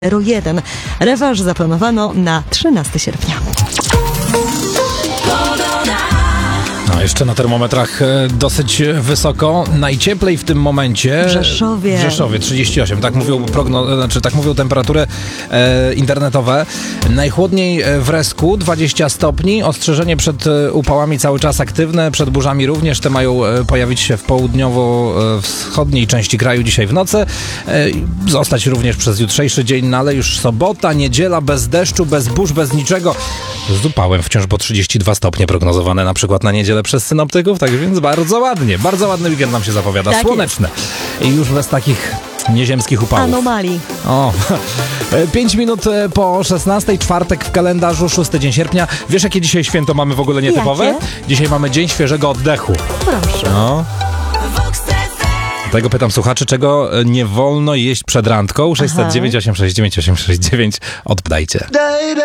01. Rewanż zaplanowano na 13 sierpnia. No, jeszcze na termometrach dosyć wysoko. Najcieplej w tym momencie W Rzeszowie 38. Tak mówią tak mówią temperatury internetowe. Najchłodniej w Resku 20 stopni. Ostrzeżenie przed upałami cały czas aktywne, przed burzami również. Te mają pojawić się w południowo-wschodniej części kraju dzisiaj w nocy. Zostać również przez jutrzejszy dzień, no ale już sobota, niedziela bez deszczu, bez burz, bez niczego. Z upałem wciąż po 32 stopnie prognozowane na przykład na niedzielę przez synoptyków, tak więc bardzo ładny weekend nam się zapowiada, tak słoneczny i już bez takich nieziemskich upałów. Anomalii. 5 minut po 16, czwartek w kalendarzu, 6 dzień sierpnia. Wiesz, jakie dzisiaj święto mamy w ogóle nietypowe? Jakie? Dzisiaj mamy Dzień Świeżego Oddechu. Proszę. No. Dlatego pytam słuchaczy, czego nie wolno jeść przed randką. 609 869 869. Odpdajcie.